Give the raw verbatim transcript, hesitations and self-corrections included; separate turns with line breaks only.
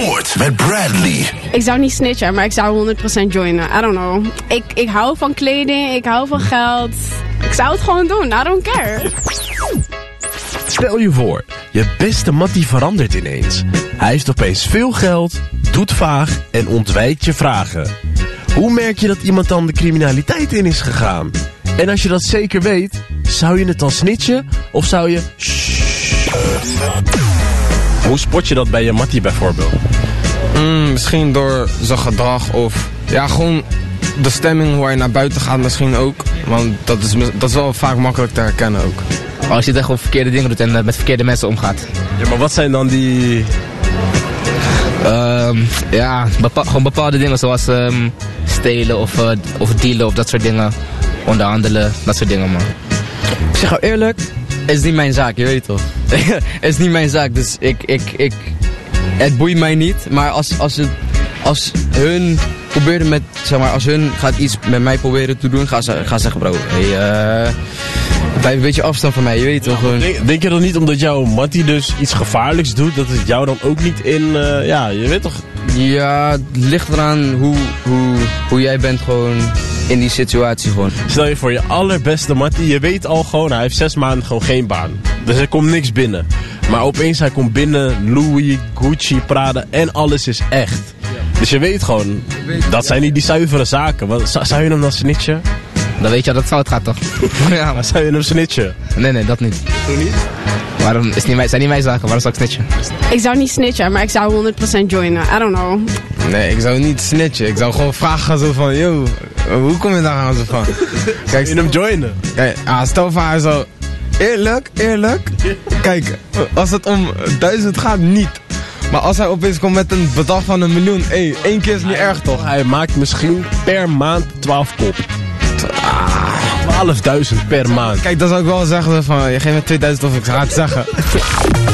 Sport met Bradley.
Ik zou niet snitchen, maar ik zou honderd procent joinen. I don't know. Ik, ik hou van kleding, ik hou van geld. Ik zou het gewoon doen, I don't care.
Stel je voor, je beste mattie verandert ineens. Hij heeft opeens veel geld, doet vaag en ontwijkt je vragen. Hoe merk je dat iemand dan de criminaliteit in is gegaan? En als je dat zeker weet, zou je het dan snitchen of zou je... Shh. Hoe spot je dat bij je mattie bijvoorbeeld?
Mm, misschien door zijn gedrag of... Ja, gewoon de stemming hoe hij naar buiten gaat misschien ook. Want dat is, dat is wel vaak makkelijk te herkennen ook.
Als je echt gewoon verkeerde dingen doet en uh, met verkeerde mensen omgaat.
Ja, maar wat zijn dan die...
Um, ja, bepa- gewoon bepaalde dingen zoals um, stelen of, uh, of dealen of dat soort dingen. Onderhandelen, dat soort dingen, man.
Ik zeg jou eerlijk, het is niet mijn zaak, je weet toch. Het is niet mijn zaak, dus ik, ik, ik, het boeit mij niet. Maar als, als, het, als hun probeert met, zeg maar, als hun gaat iets met mij proberen te doen, ga ze gaan zeggen, bro, hey, uh, blijf een beetje afstand van mij, je weet toch. Gewoon.
Denk, denk je dan niet omdat jouw mattie dus iets gevaarlijks doet, dat het jou dan ook niet in, uh, ja, je weet toch...
Ja, het ligt eraan hoe, hoe, hoe jij bent gewoon in die situatie gewoon.
Stel je voor je allerbeste mattie, je weet al gewoon, hij heeft zes maanden gewoon geen baan. Dus er komt niks binnen. Maar opeens hij komt binnen, Louis, Gucci, Prada en alles is echt. Dus je weet gewoon, dat zijn niet die zuivere zaken. Wat, zou, zou je hem dan snitchen?
Dan weet je dat het fout gaat, toch?
Ja, maar zou je hem snitchen?
Nee, nee, dat niet.
Zo niet?
Waarom is niet mijn, zijn niet mijn zaken, waarom zou ik snitchen?
Ik zou niet snitchen, maar ik zou honderd procent joinen. I don't know.
Nee, ik zou niet snitchen. Ik zou gewoon vragen zo van, yo, hoe kom je daar aan zo van?
Kijk, in hem joinen.
Kijk, ah, stel van hij zo, eerlijk, eerlijk. Kijk, als het om duizend gaat, niet. Maar als hij opeens komt met een bedrag van een miljoen, hé, één keer is niet erg toch?
Hij maakt misschien per maand twaalf kop. twaalfduizend per maand.
Kijk, dan zou ik wel zeggen van, je geeft me tweeduizend of ik ga het zeggen.